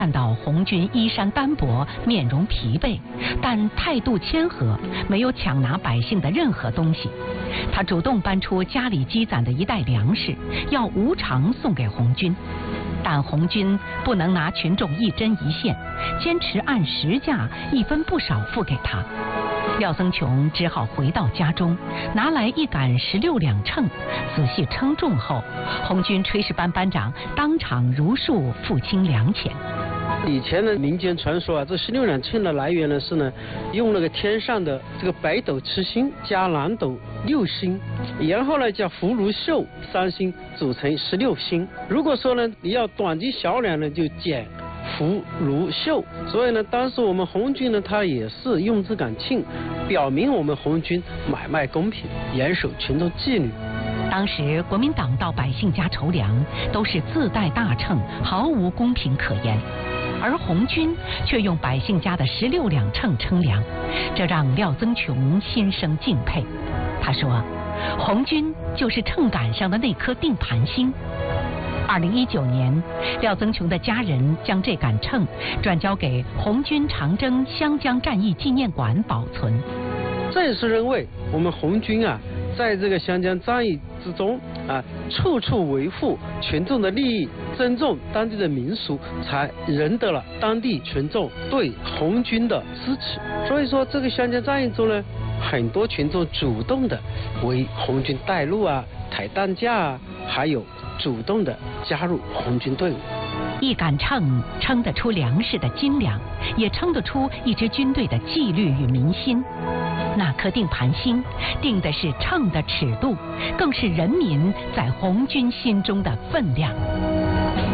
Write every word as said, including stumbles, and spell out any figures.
看到红军衣衫单薄，面容疲惫，但态度谦和，没有抢拿百姓的任何东西。他主动搬出家里积攒的一袋粮食，要无偿送给红军。但红军不能拿群众一针一线，坚持按实价一分不少付给他。廖增琼只好回到家中，拿来一杆十六两秤，仔细称重后，红军炊事班班长当场如数付清粮钱。 以前的民间传说啊，这十六两秤的来源呢是呢，用那个天上的这个北斗七星加南斗六星，然后呢加福禄寿三星组成十六星。如果说呢你要短斤小两呢，就减福禄寿。所以呢，当时我们红军呢，他也是用这杆秤，表明我们红军买卖公平，严守群众纪律。 当时国民党到百姓家筹粮，都是自带大秤，毫无公平可言。而红军却用百姓家的十六两秤称粮，这让廖增琼心生敬佩。他说，红军就是秤杆上的那颗定盘星。二零一九年，廖增琼的家人将这杆秤转交给红军长征湘江战役纪念馆保存。 这也是认为我们红军啊，在这个湘江战役之中啊，处处维护群众的利益，尊重当地的民俗，才赢得了当地群众对红军的支持。所以说，这个湘江战役中呢，很多群众主动的为红军带路啊，抬担架啊，还有主动的加入红军队伍。 一杆秤称得出粮食的斤两，也称得出一支军队的纪律与民心。那颗定盘星定的是秤的尺度，更是人民在红军心中的分量。